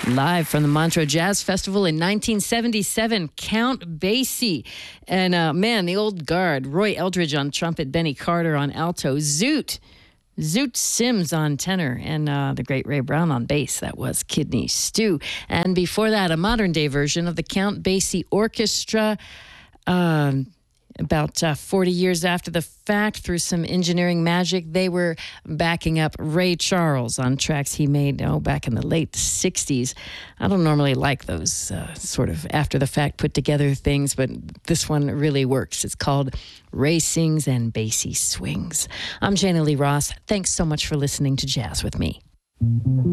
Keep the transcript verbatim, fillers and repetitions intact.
Live from the Montreux Jazz Festival in nineteen seventy-seven, Count Basie. And uh, man, the old guard, Roy Eldridge on trumpet, Benny Carter on alto, Zoot, Zoot Sims on tenor, and uh, the great Ray Brown on bass. That was Kidney Stew. And before that, a modern-day version of the Count Basie Orchestra. Um, About uh, forty years after the fact, through some engineering magic, they were backing up Ray Charles on tracks he made oh, back in the late sixties. I don't normally like those uh, sort of after-the-fact put-together things, but this one really works. It's called Ray Sings and Basie Swings. I'm Jana Lee Ross. Thanks so much for listening to Jazz with Me.